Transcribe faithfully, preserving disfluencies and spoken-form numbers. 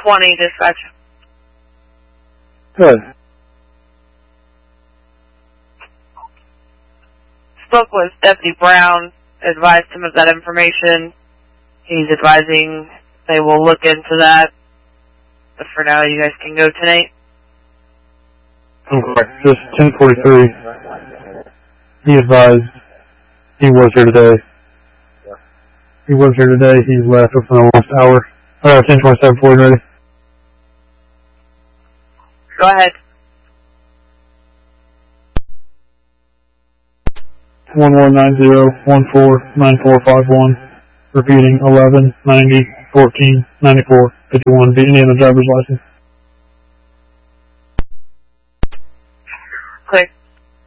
twenty, dispatch. Good. Spoke with Deputy Brown, advised him of that information. He's advising they will look into that. But for now, you guys can go tonight. Okay, just ten forty-three. He advised he was here today. He was here today. He's left within the last hour. I got ten twenty-seven for you, ready? Go ahead. one one nine zero one four nine four five one. Repeating eleven ninety fourteen ninety-four fifty-one. The Indiana driver's license.